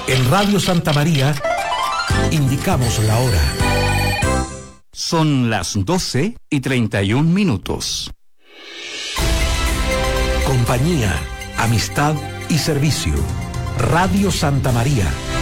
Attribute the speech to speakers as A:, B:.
A: En Radio Santa María indicamos la hora.
B: Son las 12:31.
A: Compañía, amistad y servicio. Radio Santa María